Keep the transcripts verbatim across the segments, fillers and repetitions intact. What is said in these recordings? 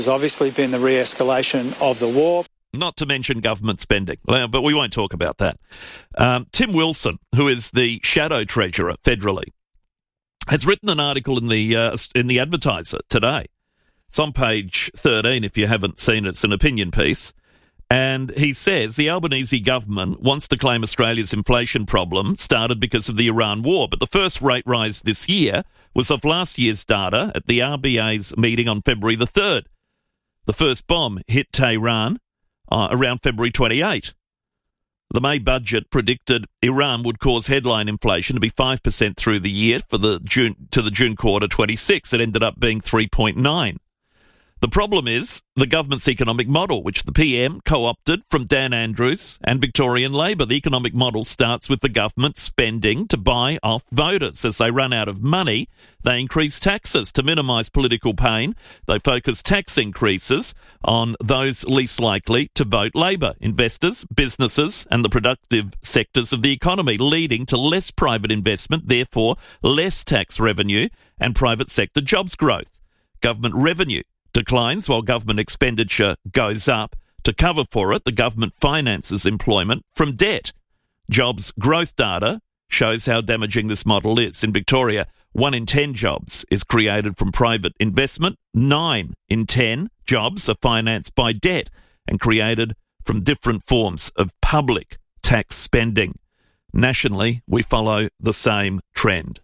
There's obviously been the re-escalation of the war. Not to mention government spending, but we won't talk about that. Um, Tim Wilson, who is the Shadow Treasurer federally, has written an article in the uh, in the Advertiser today. It's on page thirteen if you haven't seen it. It's an opinion piece. And he says the Albanese government wants to claim Australia's inflation problem started because of the Iran war, but the first rate rise this year was off last year's data at the R B A's meeting on February the third. The first bomb hit Tehran uh, around February twenty-eighth. The May budget predicted Iran would cause headline inflation to be five percent through the year for the June to the June quarter twenty-six. It ended up being three point nine. The problem is the government's economic model, which the P M co-opted from Dan Andrews and Victorian Labor. The economic model starts with the government spending to buy off voters. As they run out of money, they increase taxes to minimise political pain. They focus tax increases on those least likely to vote Labor, investors, businesses and the productive sectors of the economy, leading to less private investment, therefore less tax revenue and private sector jobs growth. Government revenue declines while government expenditure goes up. To cover for it, the government finances employment from debt. Jobs growth data shows how damaging this model is. In Victoria, one in ten jobs is created from private investment. Nine in ten jobs are financed by debt and created from different forms of public tax spending. Nationally, we follow the same trend.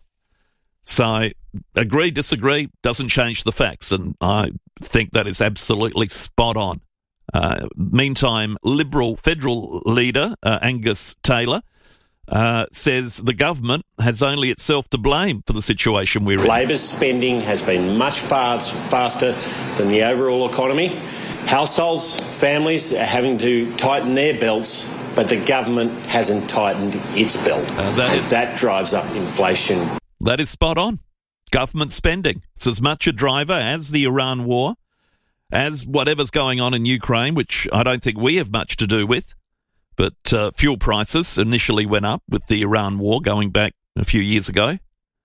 So, agree, disagree, doesn't change the facts, and I think that is absolutely spot on. Uh, meantime, Liberal federal leader uh, Angus Taylor uh, says the government has only itself to blame for the situation we're in. Labor's spending has been much far faster than the overall economy. Households, families are having to tighten their belts, but the government hasn't tightened its belt. Uh, that, is- that drives up inflation. That is spot on. Government spending. It's as much a driver as the Iran war, as whatever's going on in Ukraine, which I don't think we have much to do with. But uh, fuel prices initially went up with the Iran war going back a few years ago.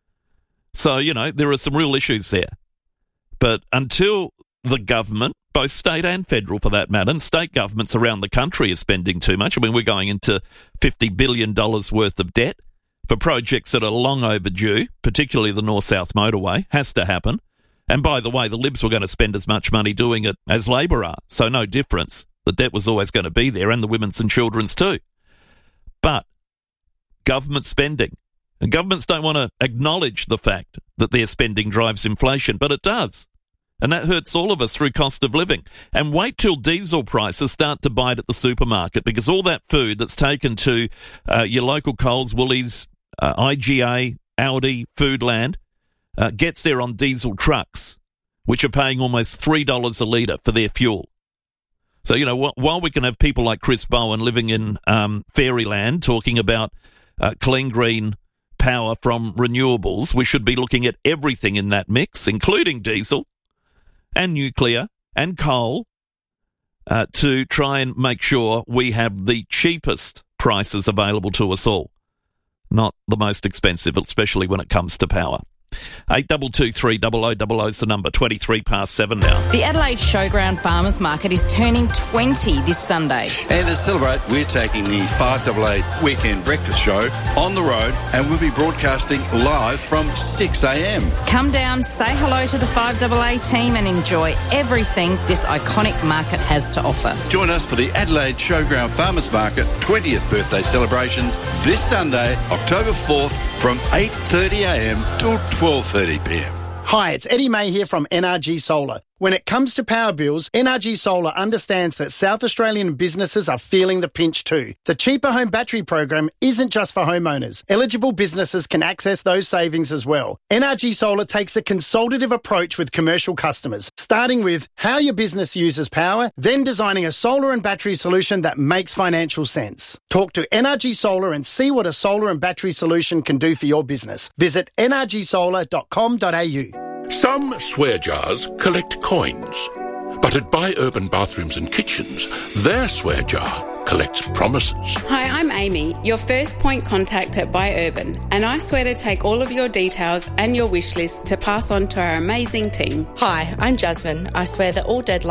So, you know, there are some real issues there. But until the government, both state and federal for that matter, and state governments around the country are spending too much. I mean, we're going into fifty billion dollars worth of debt for projects that are long overdue, particularly the North-South motorway, has to happen. And by the way, the Libs were going to spend as much money doing it as Labor are, so no difference. The debt was always going to be there, and the women's and children's too. But government spending, and governments don't want to acknowledge the fact that their spending drives inflation, but it does. And that hurts all of us through cost of living. And wait till diesel prices start to bite at the supermarket, because all that food that's taken to uh, your local Coles, Woolies, Uh, I G A, Aldi, Foodland, uh, gets there on diesel trucks, which are paying almost three dollars a litre for their fuel. So, you know, wh- while we can have people like Chris Bowen living in um, fairyland talking about uh, clean green power from renewables, we should be looking at everything in that mix, including diesel and nuclear and coal, uh, to try and make sure we have the cheapest prices available to us all. Not the most expensive, especially when it comes to power. eight two two three zero zero zero zero is the number, twenty-three past seven now. The Adelaide Showground Farmers Market is turning twenty this Sunday. And to celebrate, we're taking the five A A Weekend Breakfast Show on the road, and we'll be broadcasting live from six a.m. Come down, say hello to the five A A team and enjoy everything this iconic market has to offer. Join us for the Adelaide Showground Farmers Market twentieth birthday celebrations this Sunday, October fourth, from eight thirty a.m. till twelve thirty p.m. Hi, it's Eddie May here from N R G Solar. When it comes to power bills, N R G Solar understands that South Australian businesses are feeling the pinch too. The Cheaper Home Battery program isn't just for homeowners. Eligible businesses can access those savings as well. N R G Solar takes a consultative approach with commercial customers, starting with how your business uses power, then designing a solar and battery solution that makes financial sense. Talk to N R G Solar and see what a solar and battery solution can do for your business. Visit n r g solar dot com dot a u. Some swear jars collect coins, but at Buy Urban Bathrooms and Kitchens, their swear jar collects promises. Hi, I'm Amy, your first point contact at Buy Urban, and I swear to take all of your details and your wish list to pass on to our amazing team. Hi, I'm Jasmine. I swear that all deadlines